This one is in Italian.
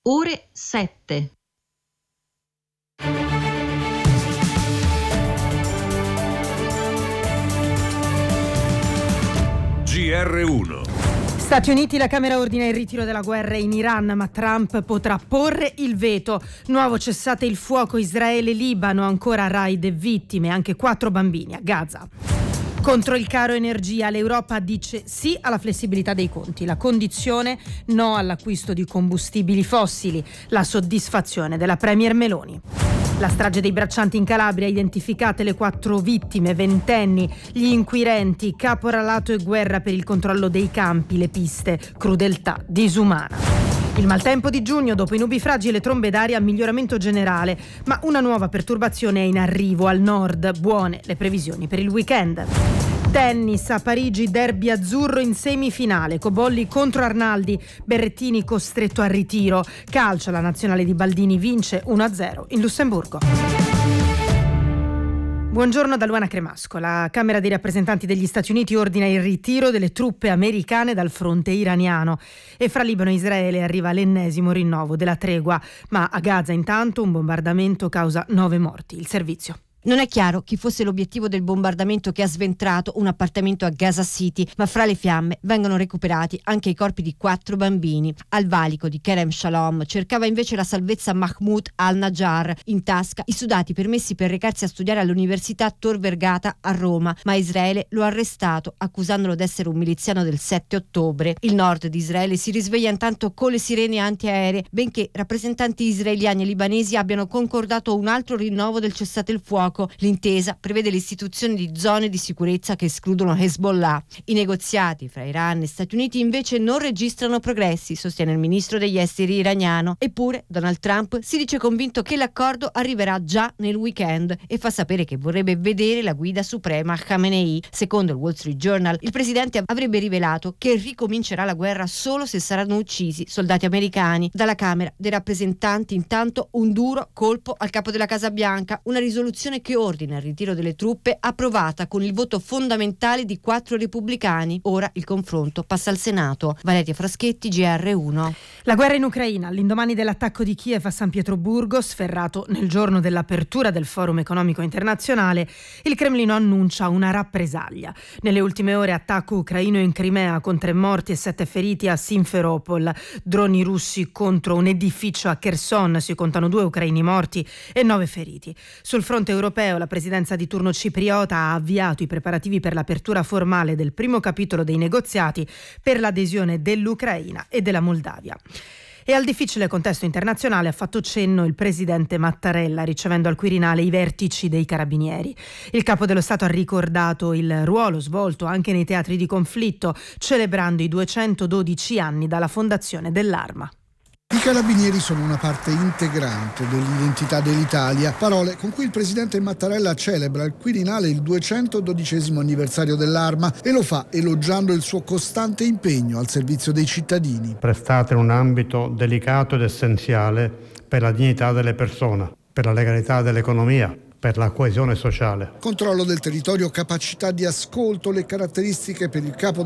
ore 7. GR1. Stati Uniti, la Camera ordina il ritiro della guerra in Iran, ma Trump potrà porre il veto. Nuovo cessate il fuoco Israele-Libano, ancora raid e vittime, anche 4 bambini a Gaza. Contro il caro energia, l'Europa dice sì alla flessibilità dei conti. La condizione: no all'acquisto di combustibili fossili. La soddisfazione della Premier Meloni. La strage dei braccianti in Calabria, identificate le 4 vittime, ventenni, gli inquirenti, caporalato e guerra per il controllo dei campi, le piste, crudeltà disumana. Il maltempo di giugno, dopo i nubifragi e le trombe d'aria, miglioramento generale, ma una nuova perturbazione è in arrivo al nord. Buone le previsioni per il weekend. Tennis a Parigi, derby azzurro in semifinale, Cobolli contro Arnaldi, Berrettini costretto al ritiro. Calcio, la nazionale di Baldini vince 1-0 in Lussemburgo. Buongiorno da Luana Cremasco. La Camera dei rappresentanti degli Stati Uniti ordina il ritiro delle truppe americane dal fronte iraniano e fra Libano e Israele arriva l'ennesimo rinnovo della tregua, ma a Gaza intanto un bombardamento causa 9 morti. Il servizio. Non è chiaro chi fosse l'obiettivo del bombardamento che ha sventrato un appartamento a Gaza City, ma fra le fiamme vengono recuperati anche i corpi di 4 bambini. Al valico di Kerem Shalom cercava invece la salvezza Mahmoud al-Najjar, in tasca i sudati permessi per recarsi a studiare all'Università Tor Vergata a Roma, ma Israele lo ha arrestato accusandolo d'essere un miliziano del 7 ottobre. Il nord di Israele si risveglia intanto con le sirene antiaeree, benché rappresentanti israeliani e libanesi abbiano concordato un altro rinnovo del cessate il fuoco. L'intesa prevede l'istituzione di zone di sicurezza che escludono Hezbollah. I negoziati fra Iran e Stati Uniti invece non registrano progressi, sostiene il ministro degli esteri iraniano. Eppure Donald Trump si dice convinto che l'accordo arriverà già nel weekend e fa sapere che vorrebbe vedere la guida suprema Khamenei. Secondo il Wall Street Journal, il presidente avrebbe rivelato che ricomincerà la guerra solo se saranno uccisi soldati americani. Dalla Camera dei rappresentanti intanto un duro colpo al capo della Casa Bianca, una risoluzione che ordina il ritiro delle truppe, approvata con il voto fondamentale di 4 repubblicani. Ora il confronto passa al Senato. Valeria Fraschetti, GR1. La guerra in Ucraina, all'indomani dell'attacco di Kiev a San Pietroburgo, sferrato nel giorno dell'apertura del Forum Economico Internazionale, il Cremlino annuncia una rappresaglia. Nelle ultime ore attacco ucraino in Crimea con 3 morti e 7 feriti a Simferopol, droni russi contro un edificio a Kherson, si contano 2 ucraini morti e 9 feriti. Sul fronte europeo la presidenza di turno cipriota ha avviato i preparativi per l'apertura formale del primo capitolo dei negoziati per l'adesione dell'Ucraina e della Moldavia. E al difficile contesto internazionale ha fatto cenno il presidente Mattarella, ricevendo al Quirinale i vertici dei Carabinieri. Il capo dello Stato ha ricordato il ruolo svolto anche nei teatri di conflitto, celebrando i 212 anni dalla fondazione dell'Arma. I Carabinieri sono una parte integrante dell'identità dell'Italia, parole con cui il presidente Mattarella celebra al Quirinale il 212° anniversario dell'Arma e lo fa elogiando il suo costante impegno al servizio dei cittadini. Prestate in un ambito delicato ed essenziale per la dignità delle persone, per la legalità dell'economia, per la coesione sociale. Controllo del territorio, capacità di ascolto, le caratteristiche per il capo